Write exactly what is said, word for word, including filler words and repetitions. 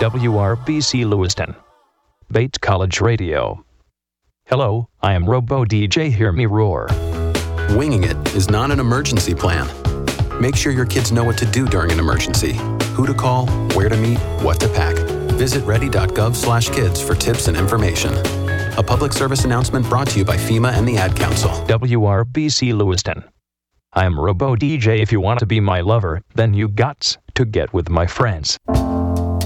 W R B C Lewiston. Bates College Radio. Hello, I am Robo D J Hear Me Roar. Winging it is not an emergency plan. Make sure your kids know what to do during an emergency. Who to call, where to meet, what to pack. Visit ready.gov slash kids for tips and information. A public service announcement brought to you by FEMA and the Ad Council. W R B C Lewiston. I am Robo D J. If you want to be my lover, then you gots to get with my friends.